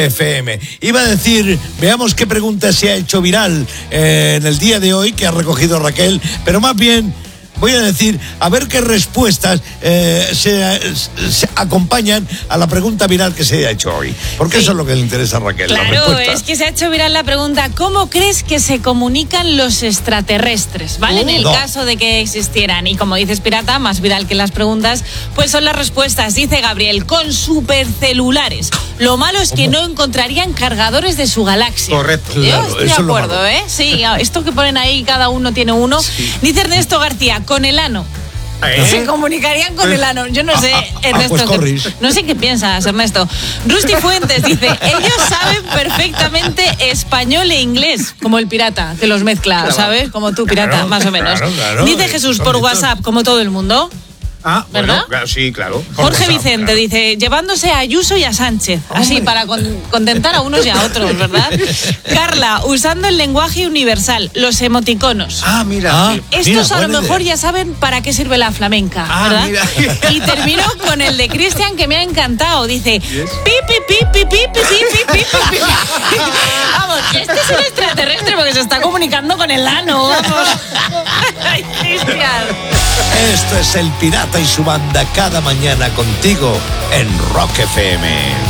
FM. Iba a decir, veamos qué pregunta se ha hecho viral en el día de hoy, que ha recogido Raquel, pero más bien voy a decir, a ver qué respuestas se acompañan a la pregunta viral que se ha hecho hoy. Porque eso es lo que le interesa a Raquel. Claro, es que se ha hecho viral la pregunta, ¿cómo crees que se comunican los extraterrestres? ¿Vale? En el caso de que existieran. Y como dices, Pirata, más viral que las preguntas, pues son las respuestas. Dice Gabriel, con supercelulares. Lo malo es que no encontrarían cargadores de su galaxia. Correcto. Yo Claro, estoy de acuerdo, ¿eh? Sí, esto que ponen ahí, cada uno tiene uno. Sí. Dice Ernesto García, con el ano. Se comunicarían con el ano. Yo no sé, Ernesto. Pues no sé qué piensas, Ernesto. Rusty Fuentes dice, ellos saben perfectamente español e inglés, como el pirata, que los mezcla, ¿sabes? Como tú, pirata, más o menos. Claro, dice Jesús por WhatsApp, como todo el mundo. Ah, ¿verdad? Bueno, sí, claro. Jorge Vicente dice, llevándose a Ayuso y a Sánchez, así para contentar a unos y a otros, ¿verdad? Carla, usando el lenguaje universal, los emoticonos. Ah, mira. Estos a lo mejor ya saben para qué sirve la flamenca, ¿verdad? Mira. Y termino con el de Cristian, que me ha encantado. Dice, pi. Vamos, este es un extraterrestre porque se está comunicando con el ano, vamos. Ay, Cristian. Esto es El Pirata y su banda cada mañana contigo en Rock FM.